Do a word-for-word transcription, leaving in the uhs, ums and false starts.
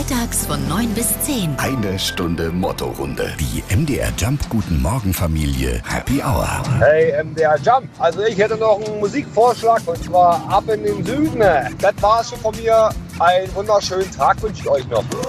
Freitags von neun bis zehn. Eine Stunde Mottorunde. Die M D R Jump Guten Morgen Familie Happy Hour. Hey M D R Jump, also ich hätte noch einen Musikvorschlag und zwar Ab in den Süden. Das war es schon von mir. Einen wunderschönen Tag wünsche ich euch noch.